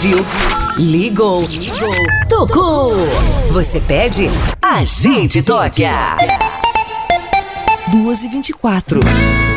Pediu, ligou, tocou. Você pede, a gente toca. 2h24.